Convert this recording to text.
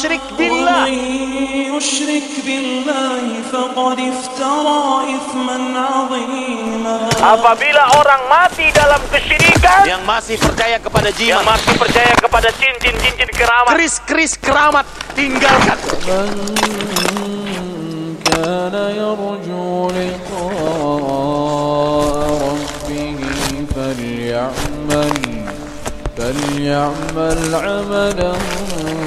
yusyrik billah. يشرك بالله فقد افترى إثما عظيما. Apabila orang mati dalam kesyirikan, yang masih percaya kepada jimat, yang masih percaya kepada cincin keramat, keris keramat, tinggalkan. من كان يرجو لقاء ربه فليعمل عملا